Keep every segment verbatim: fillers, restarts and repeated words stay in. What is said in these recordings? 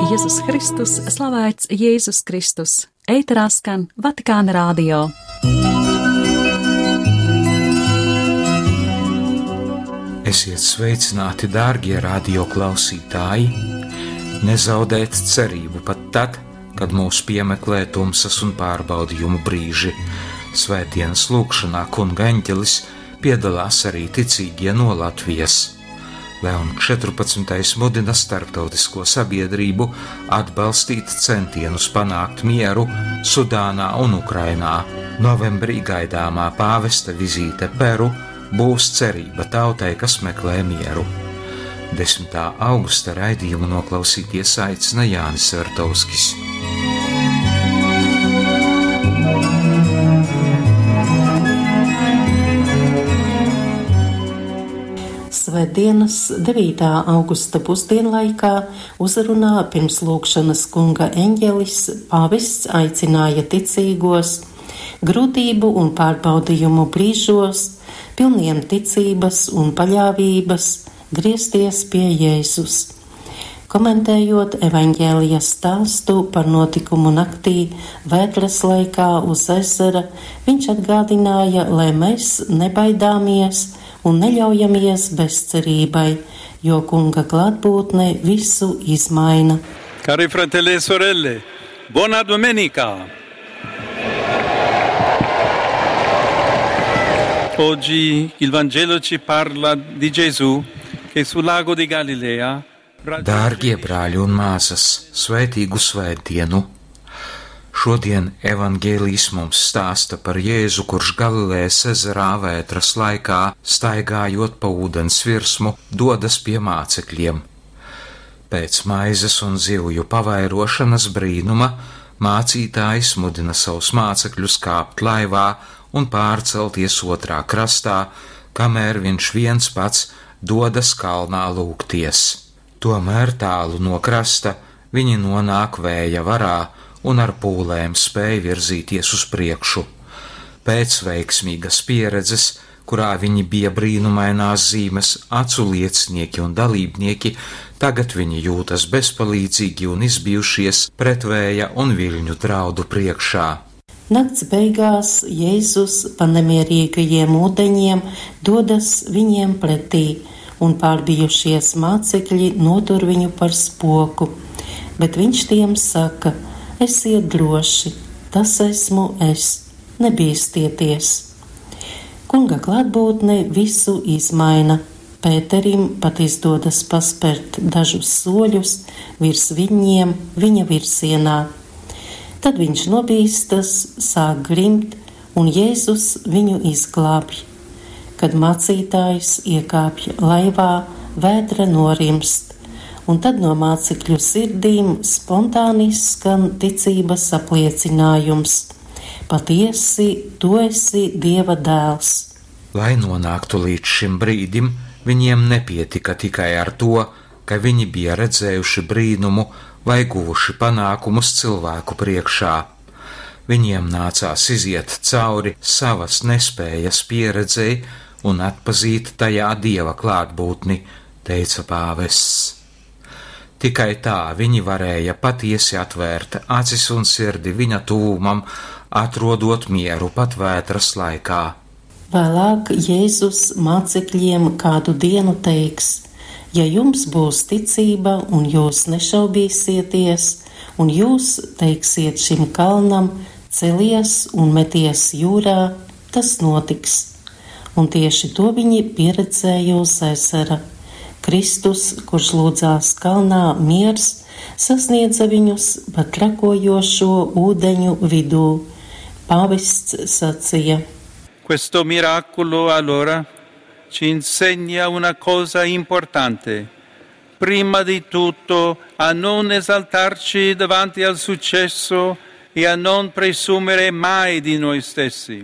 Jēzus Kristus, slavēts Jēzus Kristus. Eitarā skan Vatikāna radio. Esiet sveicināti, dārgie radio klausītāji! Nezaudēt cerību pat tad, kad mūs piemeklē tumsas un pārbaudījumu brīži. Svētdienas lūgšanā Kunga eņģelis piedalās arī ticīgie no Latvijas. Leons četrpadsmitais mudina starptautisko sabiedrību atbalstīt centienus panākt mieru Sudānā un Ukrainā. Novembrī gaidāmā pāvesta vizīte Peru būs cerība tautai, kas meklē mieru. desmitā augusta raidījumu noklausīties aicina Jānis Vertovskis. Svētdienas devītā augusta pusdienlaikā uzrunā pirms lūgšanas Kunga eņģelis pāvests aicināja ticīgos grūtību un pārbaudījumu brīžos, pilniem ticības un paļāvības, griezties pie Jēzus. Komentējot evaņģēlija stāstu par notikumu naktī vētras laikā uz ezera, viņš atgādināja, lai mēs nebaidāmies un neļaujamies bezcerībai, jo Kunga klātbūtne visu izmaina. Cari fratelli e sorelle, buona domenica! Oggi il Vangelo ci parla di Gesù che sul lago di Galilea. Dārgie brāļi un māsas, svētīgu svētdienu! Šodien evaņģēlijs mums stāsta par Jēzu, kurš Galilejas ezerā vētras laikā, staigājot pa ūdens virsmu, dodas pie mācekļiem. Pēc maizes un zivju pavairošanas brīnuma mācītājs mudina savus mācekļus kāpt laivā un pārcelties otrā krastā, kamēr viņš viens pats dodas kalnā lūgties. Tomēr tālu no krasta viņi nonāk vēja varā un ar pūlēm spēja virzīties uz priekšu. Pēc veiksmīgas pieredzes, kurā viņi bija brīnumainās zīmes acu liecinieki un dalībnieki, tagad viņi jūtas bezpalīdzīgi un izbijušies pret vēja un viļņu draudu priekšā. Nakts beigās Jēzus pa nemierīgajiem ūdeņiem dodas viņiem pretī, un pārbijušies mācekļi notur viņu par spoku, bet viņš tiem saka: esiet droši, tas esmu es, nebīstieties. Kunga klātbūtne visu izmaina. Pēterim pat izdodas paspērt dažus soļus virs viņiem viņa virsienā. Tad viņš nobīstas, sāk grimt, un Jēzus viņu izglābj. Kad mācītājs iekāpj laivā, vētra norimst, un tad no mācekļu sirdīm spontāni skan ticības apliecinājums: patiesi, tu esi Dieva dēls. Lai nonāktu līdz šim brīdim, viņiem nepietika tikai ar to, ka viņi bija redzējuši brīnumu vai guvuši panākumus cilvēku priekšā. Viņiem nācās iziet cauri savas nespējas pieredzei un atpazīt tajā Dieva klātbūtni, teica pāvests. Tikai tā viņi varēja patiesi atvērt acis un sirdi viņa tuvumam, atrodot mieru pat vētras laikā. Vēlāk Jēzus mācekļiem kādu dienu teiks: ja jums būs ticība un jūs nešaubīsieties, un jūs teiksiet šim kalnam: celies un meties jūrā, tas notiks. Un tieši to viņi pieredzēja uz ezera. Kristus, kurš lūdzās kalnā miers, sasniedza viņus pat trakojošo ūdeņu vidū. Pāvests sacīja: Questo miracolo allora ci insegna una cosa importante. Prima di tutto a non esaltarci davanti al successo e a non presumere mai di noi stessi.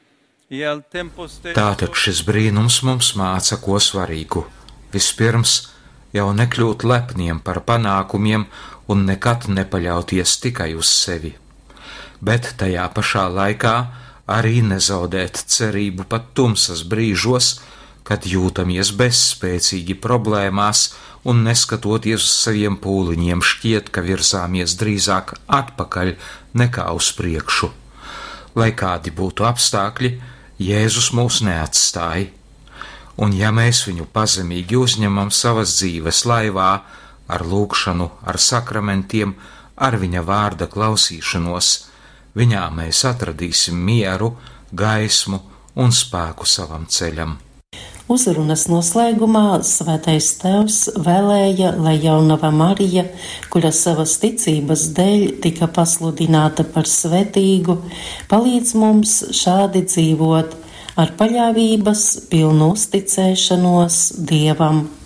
E al tempo stesso... Tātad šis brīnums mums māca ko svarīgu. Vispirms jau nekļūt lepniem par panākumiem un nekad nepaļauties tikai uz sevi. Bet tajā pašā laikā arī nezaudēt cerību pat tumsas brīžos, kad jūtamies bezspēcīgi problēmās un neskatoties uz saviem pūliņiem šķiet, ka virzāmies drīzāk atpakaļ nekā uz priekšu. Lai kādi būtu apstākļi, Jēzus mūs neatstāja, un ja mēs viņu pazemīgi uzņemam savas dzīves laivā, ar lūgšanu, ar sakramentiem, ar viņa vārda klausīšanos, viņā mēs atradīsim mieru, gaismu un spēku savam ceļam. Uzrunas noslēgumā Svētais Tēvs vēlēja, lai jaunava Marija, kura savas ticības dēļ tika pasludināta par svētīgu, palīdz mums šādi dzīvot ar paļāvības pilnu uzticēšanos Dievam.